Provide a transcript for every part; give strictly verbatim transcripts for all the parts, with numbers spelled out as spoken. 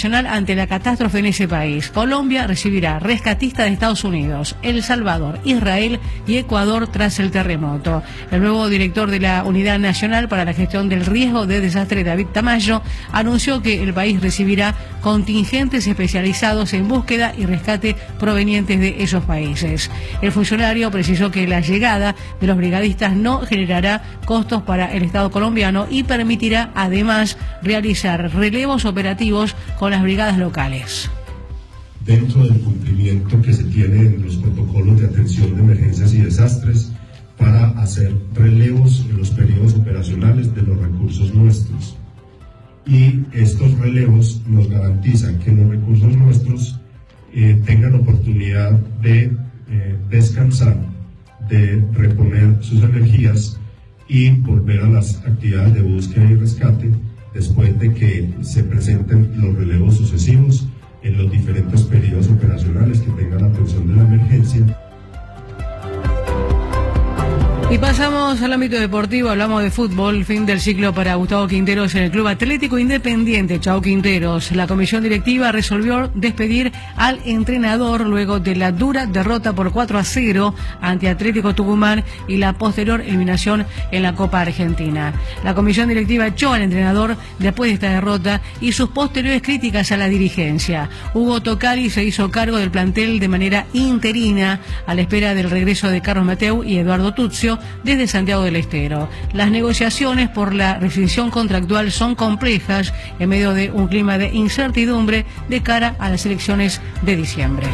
internacional ante la catástrofe en ese país. Colombia recibirá rescatistas de Estados Unidos, El Salvador, Israel y Ecuador tras el terremoto. El nuevo director de la Unidad Nacional para la Gestión del Riesgo de Desastre, David Tamayo, anunció que el país recibirá contingentes especializados en búsqueda y rescate provenientes de esos países. El funcionario precisó que la llegada de los brigadistas no generará costos para el Estado colombiano y permitirá además realizar relevos operativos con las brigadas locales. Dentro del cumplimiento que se tiene en los protocolos de atención de emergencias y desastres para hacer relevos en los periodos operacionales de los recursos nuestros. Y estos relevos nos garantizan que los recursos nuestros eh, tengan oportunidad de eh, descansar, de reponer sus energías y volver a las actividades de búsqueda y rescate después de que se presenten los relevos sucesivos en los diferentes periodos operacionales que tengan atención de la emergencia. Y pasamos al ámbito deportivo, hablamos de fútbol, fin del ciclo para Gustavo Quinteros en el Club Atlético Independiente. Chau Quinteros. La comisión directiva resolvió despedir al entrenador luego de la dura derrota por cuatro a cero ante Atlético Tucumán y la posterior eliminación en la Copa Argentina. La comisión directiva echó al entrenador después de esta derrota y sus posteriores críticas a la dirigencia. Hugo Tocari se hizo cargo del plantel de manera interina a la espera del regreso de Carlos Mateu y Eduardo Tuzio desde Santiago del Estero. Las negociaciones por la rescisión contractual son complejas en medio de un clima de incertidumbre de cara a las elecciones de diciembre.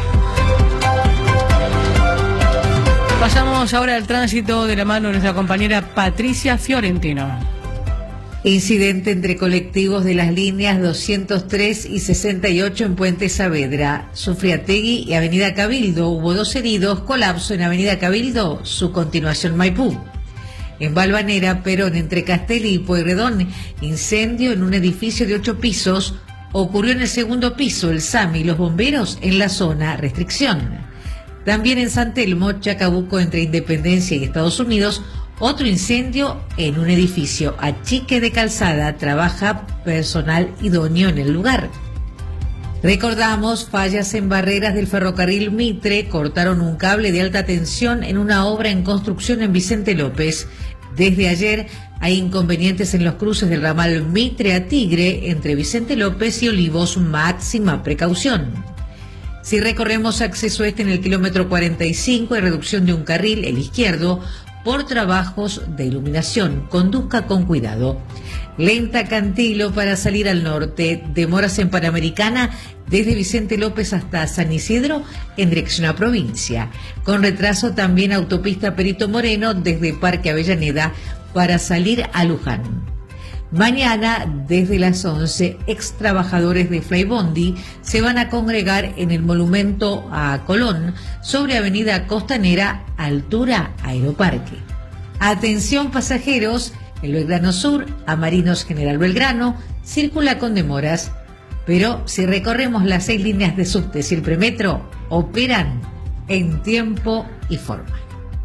Pasamos ahora al tránsito de la mano de nuestra compañera Patricia Fiorentino. Incidente entre colectivos de las líneas doscientos tres y sesenta y ocho en Puente Saavedra, Sufriategui y Avenida Cabildo. Hubo dos heridos, colapso en Avenida Cabildo, su continuación Maipú. En Balvanera, Perón, entre Castelli y Pueyrredón, incendio en un edificio de ocho pisos, ocurrió en el segundo piso, el S A M y los bomberos en la zona restricción. También en San Telmo, Chacabuco, entre Independencia y Estados Unidos, otro incendio en un edificio. Achique de Calzada, trabaja personal idóneo en el lugar. Recordamos fallas en barreras del ferrocarril Mitre, cortaron un cable de alta tensión en una obra en construcción en Vicente López. Desde ayer hay inconvenientes en los cruces del ramal Mitre a Tigre, entre Vicente López y Olivos, máxima precaución. Si recorremos acceso este en el kilómetro cuarenta y cinco, hay reducción de un carril, el izquierdo, por trabajos de iluminación. Conduzca con cuidado. Lenta Cantilo para salir al norte. Demoras en Panamericana desde Vicente López hasta San Isidro en dirección a provincia. Con retraso también autopista Perito Moreno desde Parque Avellaneda para salir a Luján. Mañana, desde las once, ex trabajadores de Flybondi se van a congregar en el monumento a Colón sobre Avenida Costanera, altura Aeroparque. Atención pasajeros, el Belgrano Sur a Marinos General Belgrano circula con demoras, pero si recorremos las seis líneas de subtes y el premetro, operan en tiempo y forma.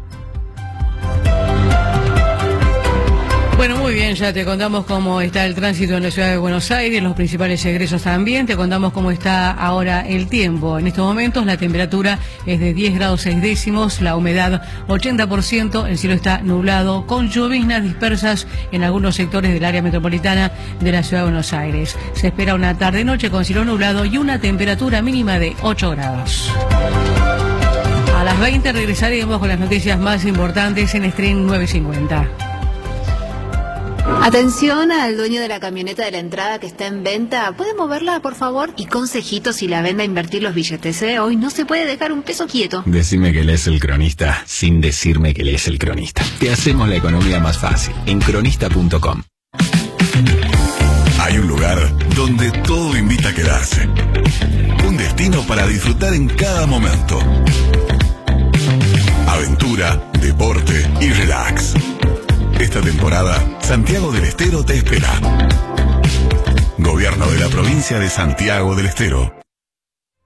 Bueno, muy bien, ya te contamos cómo está el tránsito en la ciudad de Buenos Aires, los principales egresos también, te contamos cómo está ahora el tiempo. En estos momentos la temperatura es de diez grados seis décimos, la humedad ochenta por ciento, el cielo está nublado con lloviznas dispersas en algunos sectores del área metropolitana de la ciudad de Buenos Aires. Se espera una tarde-noche con cielo nublado y una temperatura mínima de ocho grados. A las veinte regresaremos con las noticias más importantes en Stream nueve cincuenta. Atención al dueño de la camioneta de la entrada que está en venta. ¿Puede moverla, por favor? Y consejitos si la vende a invertir los billetes, ¿eh? Hoy no se puede dejar un peso quieto. Decime que lees El Cronista sin decirme que lees El Cronista. Te hacemos la economía más fácil en cronista punto com. Hay un lugar donde todo invita a quedarse. Un destino para disfrutar en cada momento. Aventura, deporte y relax. Esta temporada, Santiago del Estero te espera. Gobierno de la provincia de Santiago del Estero.